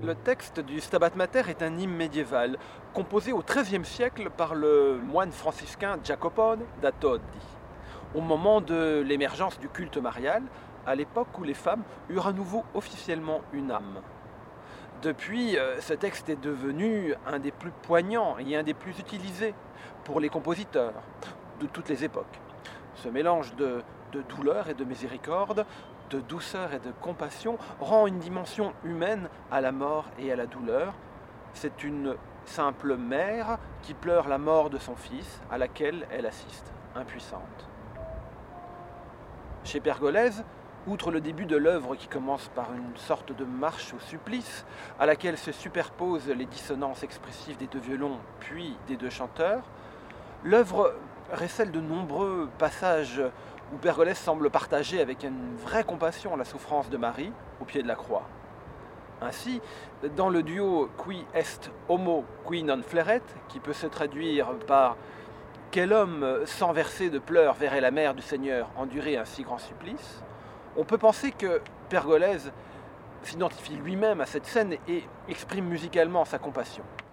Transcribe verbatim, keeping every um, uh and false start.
Le texte du Stabat Mater est un hymne médiéval, composé au treizième siècle par le moine franciscain Jacopone da Todi, au moment de l'émergence du culte marial, à l'époque où les femmes eurent à nouveau officiellement une âme. Depuis, ce texte est devenu un des plus poignants et un des plus utilisés pour les compositeurs de toutes les époques. Ce mélange de, de douleur et de miséricorde, de douceur et de compassion rend une dimension humaine à la mort et à la douleur. C'est une simple mère qui pleure la mort de son fils, à laquelle elle assiste, impuissante. Chez Pergolèse, outre le début de l'œuvre qui commence par une sorte de marche au supplice, à laquelle se superposent les dissonances expressives des deux violons puis des deux chanteurs, l'œuvre récèle de nombreux passages où Pergolèse semble partager avec une vraie compassion la souffrance de Marie au pied de la croix. Ainsi, dans le duo Qui est homo qui non fleret, qui peut se traduire par « Quel homme sans verser de pleurs verrait la mère du Seigneur endurer un si grand supplice ?» on peut penser que Pergolèse s'identifie lui-même à cette scène et exprime musicalement sa compassion.